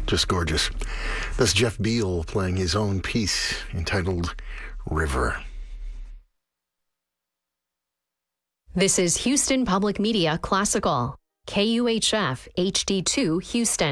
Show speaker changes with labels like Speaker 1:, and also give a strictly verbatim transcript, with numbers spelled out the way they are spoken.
Speaker 1: Just gorgeous. That's Jeff Beal playing his own piece entitled River.
Speaker 2: This is Houston Public Media Classical, K U H F H D two Houston.